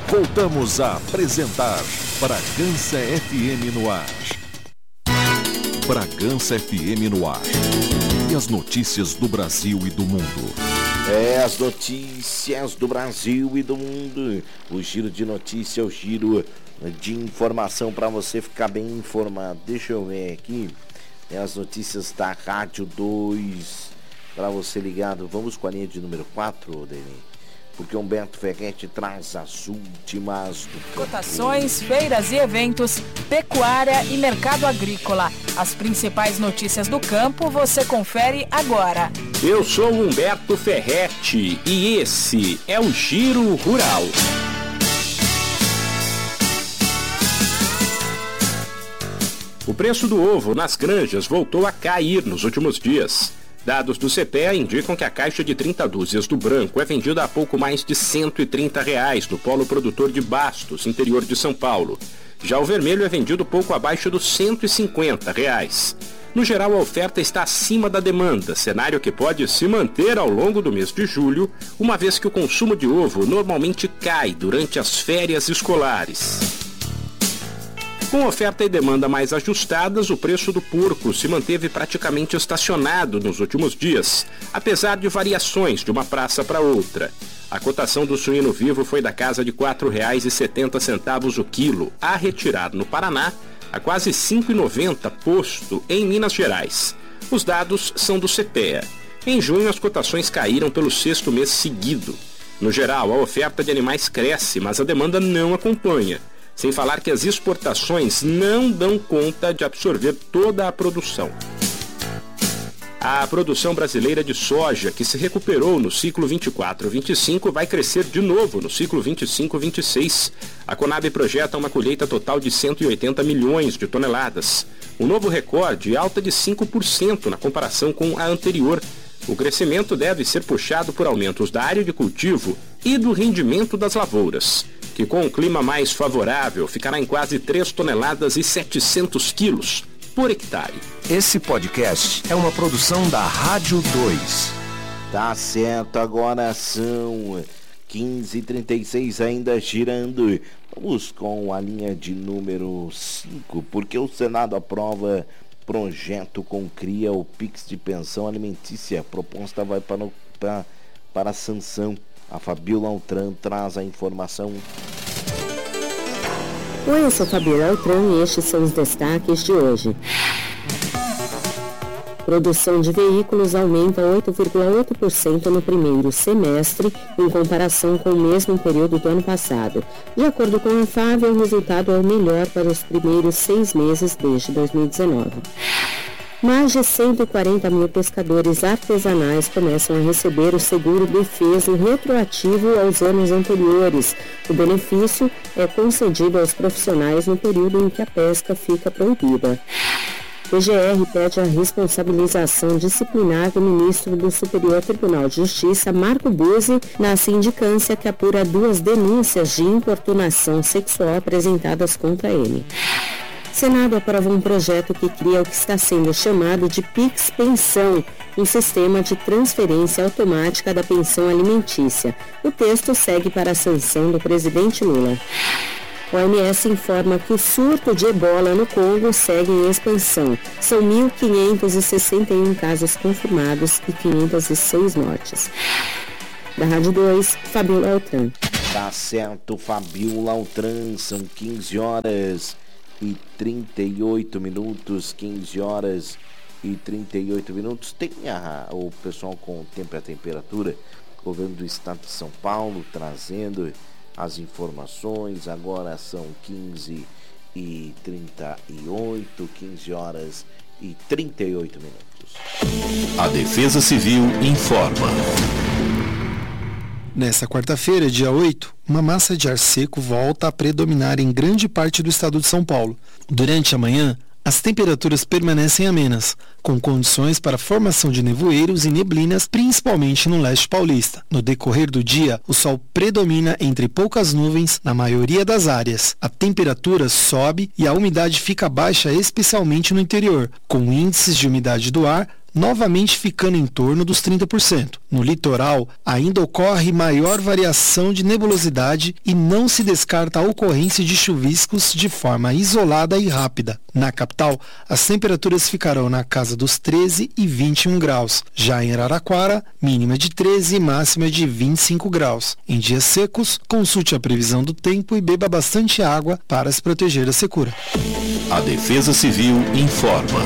Voltamos a apresentar Bragança FM no ar. Bragança FM no ar. E as notícias do Brasil e do mundo. As notícias do Brasil e do mundo. O giro de notícia, o giro de informação para você ficar bem informado. Deixa eu ver aqui. As notícias da Rádio 2 para você ligado. Vamos com a linha de número 4, Deni, porque Humberto Ferretti traz as últimas do cotações, feiras e eventos, pecuária e mercado agrícola. As principais notícias do campo você confere agora. Eu sou Humberto Ferretti e esse é o Giro Rural. O preço do ovo nas granjas voltou a cair nos últimos dias. Dados do CPEA indicam que a caixa de 30 dúzias do branco é vendida a pouco mais de R$ 130 no polo produtor de Bastos, interior de São Paulo. Já o vermelho é vendido pouco abaixo dos R$ 150. No geral, a oferta está acima da demanda, cenário que pode se manter ao longo do mês de julho, uma vez que o consumo de ovo normalmente cai durante as férias escolares. Com oferta e demanda mais ajustadas, o preço do porco se manteve praticamente estacionado nos últimos dias, apesar de variações de uma praça para outra. A cotação do suíno vivo foi da casa de R$ 4,70 o quilo, a retirar no Paraná, a quase R$ 5,90 posto em Minas Gerais. Os dados são do CPEA. Em junho, as cotações caíram pelo 6º mês seguido. No geral, a oferta de animais cresce, mas a demanda não acompanha. Sem falar que as exportações não dão conta de absorver toda a produção. A produção brasileira de soja, que se recuperou no ciclo 24-25, vai crescer de novo no ciclo 25-26. A Conab projeta uma colheita total de 180 milhões de toneladas. Um novo recorde, alta de 5% na comparação com a anterior. O crescimento deve ser puxado por aumentos da área de cultivo e do rendimento das lavouras, que com um clima mais favorável ficará em quase 3 toneladas e 700 quilos por hectare. Esse podcast é uma produção da Rádio 2. Tá certo, agora são 15h36 ainda girando. Vamos com a linha de número 5, porque o Senado aprova projeto com cria o Pix de pensão alimentícia. A proposta vai para a sanção. A Fabiola Altran traz a informação. Oi, eu sou Fabiola Altran e estes são os destaques de hoje. Produção de veículos aumenta 8,8% no primeiro semestre, em comparação com o mesmo período do ano passado. De acordo com a FAV, o resultado é o melhor para os primeiros 6 meses desde 2019. Mais de 140 mil pescadores artesanais começam a receber o seguro defeso retroativo aos anos anteriores. O benefício é concedido aos profissionais no período em que a pesca fica proibida. PGR pede a responsabilização disciplinar do ministro do Superior Tribunal de Justiça, Marco Buzzi, na sindicância que apura 2 denúncias de importunação sexual apresentadas contra ele. Senado aprova um projeto que cria o que está sendo chamado de Pix Pensão, um sistema de transferência automática da pensão alimentícia. O texto segue para a sanção do presidente Lula. O OMS informa que o surto de ebola no Congo segue em expansão. São 1.561 casos confirmados e 506 mortes. Da Rádio 2, Fabiola Altran. Tá certo, Fabiola Altran, são 15 horas e 38 minutos, 15 horas e 38 minutos. Tem o pessoal com tempo e a temperatura, governo do estado de São Paulo trazendo as informações. Agora são 15 e 38, 15 horas e 38 minutos. A Defesa Civil informa. Nesta quarta-feira, dia 8, uma massa de ar seco volta a predominar em grande parte do estado de São Paulo. Durante a manhã, as temperaturas permanecem amenas, com condições para a formação de nevoeiros e neblinas, principalmente no leste paulista. No decorrer do dia, o sol predomina entre poucas nuvens na maioria das áreas. A temperatura sobe e a umidade fica baixa, especialmente no interior, com índices de umidade do ar novamente ficando em torno dos 30%. No litoral, ainda ocorre maior variação de nebulosidade e não se descarta a ocorrência de chuviscos de forma isolada e rápida. Na capital, as temperaturas ficarão na casa dos 13 e 21 graus. Já em Araraquara, mínima de 13 e máxima de 25 graus. Em dias secos, consulte a previsão do tempo e beba bastante água para se proteger da secura. A Defesa Civil informa.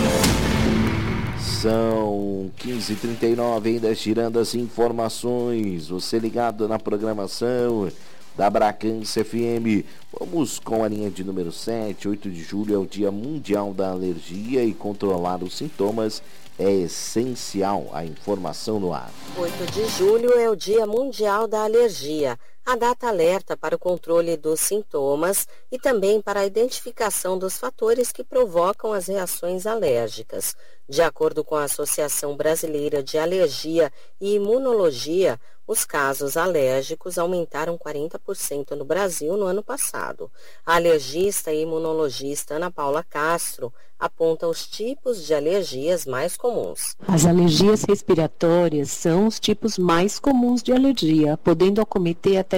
São 15h39, ainda girando as informações. Você ligado na programação da Bracância FM. Vamos com a linha de número 7. 8 de julho é o Dia Mundial da Alergia e controlar os sintomas é essencial. A informação no ar. 8 de julho é o Dia Mundial da Alergia. A data alerta para o controle dos sintomas e também para a identificação dos fatores que provocam as reações alérgicas. De acordo com a Associação Brasileira de Alergia e Imunologia, os casos alérgicos aumentaram 40% no Brasil no ano passado. A alergista e imunologista Ana Paula Castro aponta os tipos de alergias mais comuns. As alergias respiratórias são os tipos mais comuns de alergia, podendo acometer até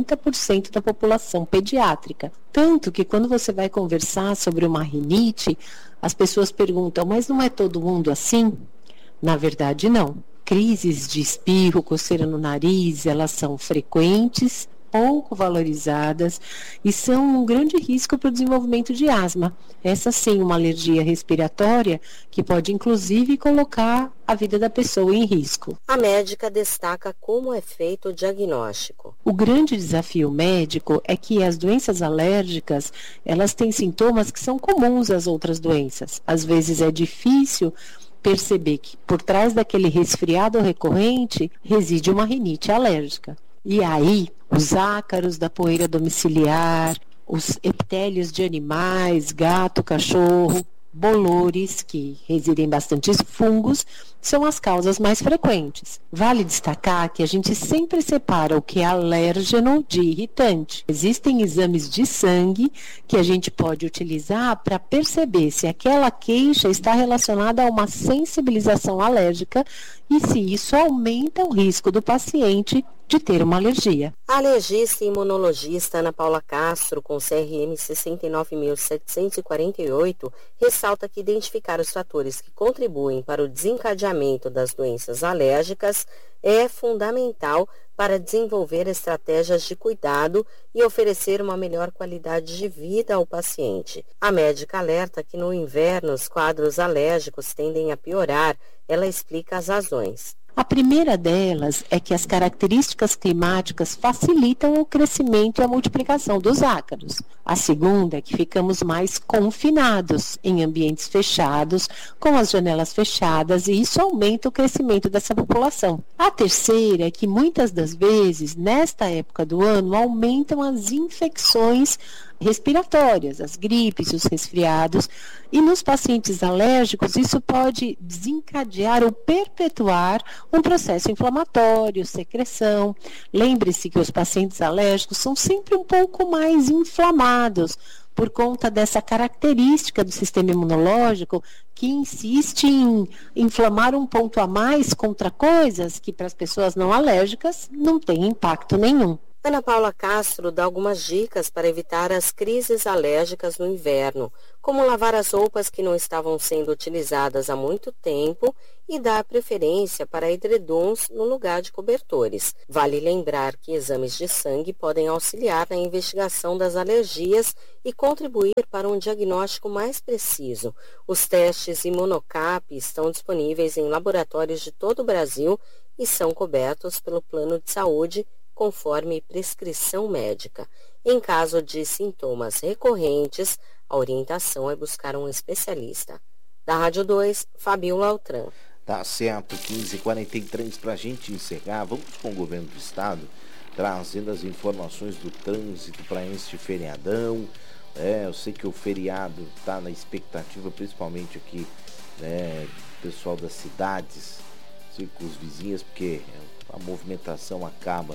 40% da população pediátrica. Tanto que quando você vai conversar sobre uma rinite, as pessoas perguntam, mas não é todo mundo assim? Na verdade, não. Crises de espirro, coceira no nariz, elas são frequentes, pouco valorizadas e são um grande risco para o desenvolvimento de asma. Essa sim, uma alergia respiratória que pode inclusive colocar a vida da pessoa em risco. A médica destaca como é feito o diagnóstico. O grande desafio médico é que as doenças alérgicas, elas têm sintomas que são comuns às outras doenças. Às vezes é difícil perceber que por trás daquele resfriado recorrente reside uma rinite alérgica. E aí, os ácaros da poeira domiciliar, os epitélios de animais, gato, cachorro, bolores, que residem bastantes fungos, são as causas mais frequentes. Vale destacar que a gente sempre separa o que é alérgeno de irritante. Existem exames de sangue que a gente pode utilizar para perceber se aquela queixa está relacionada a uma sensibilização alérgica e se isso aumenta o risco do paciente de ter uma alergia. A alergista e imunologista Ana Paula Castro, com CRM 69.748, ressalta que identificar os fatores que contribuem para o desencadeamento das doenças alérgicas é fundamental para desenvolver estratégias de cuidado e oferecer uma melhor qualidade de vida ao paciente. A médica alerta que no inverno os quadros alérgicos tendem a piorar. Ela explica as razões. A primeira delas é que as características climáticas facilitam o crescimento e a multiplicação dos ácaros. A segunda é que ficamos mais confinados em ambientes fechados, com as janelas fechadas, e isso aumenta o crescimento dessa população. A terceira é que muitas das vezes, nesta época do ano, aumentam as infecções respiratórias, as gripes, os resfriados, e nos pacientes alérgicos isso pode desencadear ou perpetuar um processo inflamatório, secreção. Lembre-se que os pacientes alérgicos são sempre um pouco mais inflamados por conta dessa característica do sistema imunológico que insiste em inflamar um ponto a mais contra coisas que para as pessoas não alérgicas não tem impacto nenhum. Ana Paula Castro dá algumas dicas para evitar as crises alérgicas no inverno, como lavar as roupas que não estavam sendo utilizadas há muito tempo e dar preferência para edredons no lugar de cobertores. Vale lembrar que exames de sangue podem auxiliar na investigação das alergias e contribuir para um diagnóstico mais preciso. Os testes Imunocap estão disponíveis em laboratórios de todo o Brasil e são cobertos pelo Plano de Saúde conforme prescrição médica. Em caso de sintomas recorrentes, a orientação é buscar um especialista. Da Rádio 2, Fabiola Altran. Tá certo, 15h43 para a gente encerrar. Vamos com o governo do estado, trazendo as informações do trânsito para este feriadão. Eu sei que o feriado está na expectativa, principalmente aqui, pessoal das cidades, círculos vizinhos, porque a movimentação acaba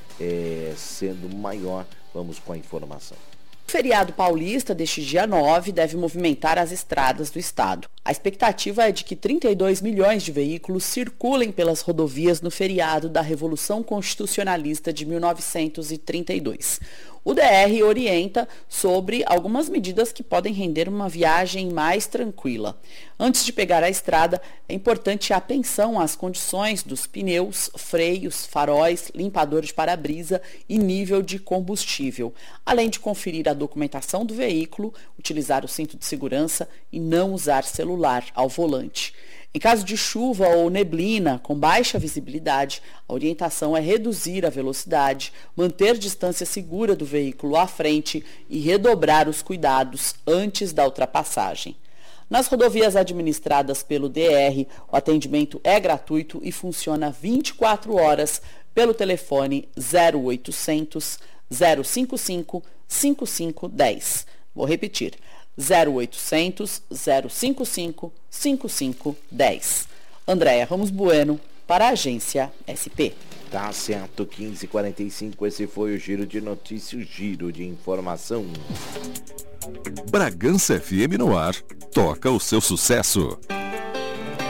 sendo maior. Vamos com a informação. O feriado paulista deste dia 9 deve movimentar as estradas do estado. A expectativa é de que 32 milhões de veículos circulem pelas rodovias no feriado da Revolução Constitucionalista de 1932. O DR orienta sobre algumas medidas que podem render uma viagem mais tranquila. Antes de pegar a estrada, é importante a atenção às condições dos pneus, freios, faróis, limpador de para-brisa e nível de combustível, além de conferir a documentação do veículo, utilizar o cinto de segurança e não usar celular ao volante. Em caso de chuva ou neblina com baixa visibilidade, a orientação é reduzir a velocidade, manter distância segura do veículo à frente e redobrar os cuidados antes da ultrapassagem. Nas rodovias administradas pelo DR, o atendimento é gratuito e funciona 24 horas pelo telefone 0800 055 5510. Vou repetir. 0800 055 5510. Andréia Ramos Bueno, para a Agência SP. Tá certo, 15h45, esse foi o Giro de Notícias, o Giro de Informação. Bragança FM no ar, toca o seu sucesso.